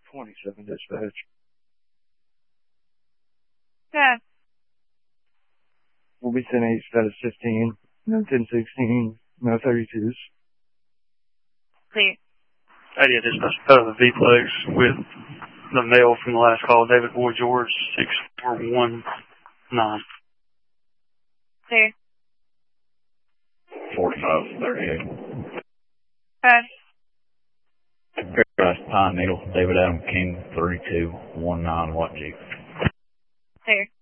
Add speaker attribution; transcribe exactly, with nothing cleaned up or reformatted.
Speaker 1: twenty-seven dispatch.
Speaker 2: Yeah.
Speaker 1: We'll be ten eight status fifteen. No ten sixteen. No thirty-twos.
Speaker 2: Clear.
Speaker 3: eighty dispatch out of the V-Plex with the male from the last call, David Boy George, six four one nine.
Speaker 2: Clear.
Speaker 4: forty-five thirty-eight.
Speaker 2: Five.
Speaker 4: Paradise Pine Needle, David Adam King, three two one nine Watt Jeep.
Speaker 2: Clear.